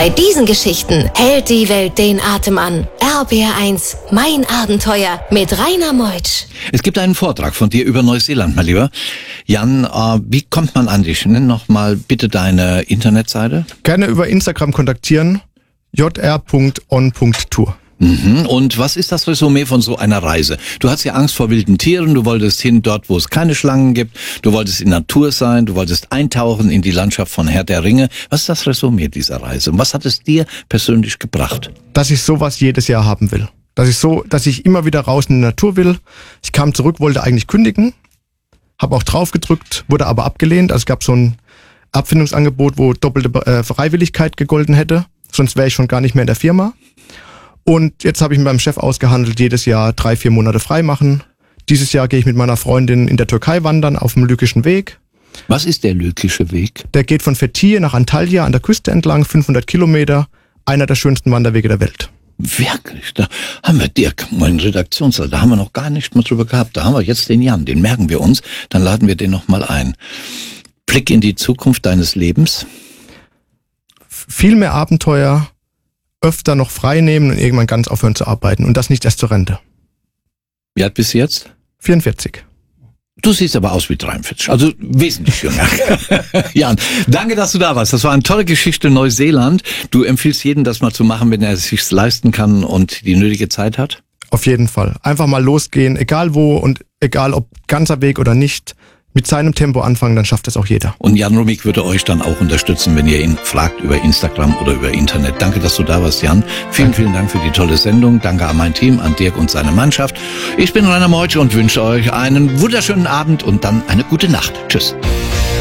Bei diesen Geschichten hält die Welt den Atem an. RBR1, mein Abenteuer mit Rainer Meutsch. Es gibt einen Vortrag von dir über Neuseeland, mein Lieber. Jan, wie kommt man an dich? Nenn noch mal bitte deine Internetseite. Gerne über Instagram kontaktieren, jr.on.tour. Und was ist das Resümee von so einer Reise? Du hast ja Angst vor wilden Tieren, du wolltest hin dort, wo es keine Schlangen gibt, du wolltest in Natur sein, du wolltest eintauchen in die Landschaft von Herr der Ringe. Was ist das Resümee dieser Reise und was hat es dir persönlich gebracht? Dass ich sowas jedes Jahr haben will. Dass ich immer wieder raus in die Natur will. Ich kam zurück, wollte eigentlich kündigen, habe auch drauf gedrückt, wurde aber abgelehnt. Also es gab so ein Abfindungsangebot, wo doppelte Freiwilligkeit gegolten hätte, sonst wäre ich schon gar nicht mehr in der Firma. Und jetzt habe ich mit meinem Chef ausgehandelt, jedes Jahr 3-4 Monate frei machen. Dieses Jahr gehe ich mit meiner Freundin in der Türkei wandern auf dem Lykischen Weg. Was ist der Lykische Weg? Der geht von Fethiye nach Antalya an der Küste entlang, 500 Kilometer, einer der schönsten Wanderwege der Welt. Wirklich? Da haben wir Dirk, mein Redaktionsleiter, da haben wir noch gar nicht mehr drüber gehabt. Da haben wir jetzt den Jan, den merken wir uns, dann laden wir den nochmal ein. Blick in die Zukunft deines Lebens. Viel mehr Abenteuer, öfter noch frei nehmen und irgendwann ganz aufhören zu arbeiten und das nicht erst zur Rente. Wie alt bist du jetzt? 44. Du siehst aber aus wie 43, also wesentlich jünger. Jan, danke, dass du da warst. Das war eine tolle Geschichte Neuseeland. Du empfiehlst jedem, das mal zu machen, wenn er es sich leisten kann und die nötige Zeit hat? Auf jeden Fall. Einfach mal losgehen, egal wo und egal ob ganzer Weg oder nicht. Mit seinem Tempo anfangen, dann schafft es auch jeder. Und Jan Rumig würde euch dann auch unterstützen, wenn ihr ihn fragt über Instagram oder über Internet. Danke, dass du da warst, Jan. Vielen Dank für die tolle Sendung. Danke an mein Team, an Dirk und seine Mannschaft. Ich bin Rainer Meutsch und wünsche euch einen wunderschönen Abend und dann eine gute Nacht. Tschüss.